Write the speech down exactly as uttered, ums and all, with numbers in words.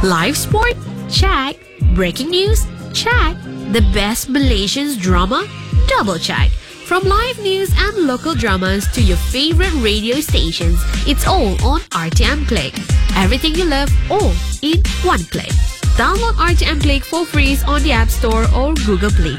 Live sport? Check. Breaking news? Check. The best Malaysian drama? Double check. From live news and local dramas to your favorite radio stations, it's all on R T M Click. Everything you love, all in one click. Download R T M Click for free on the App Store or Google Play.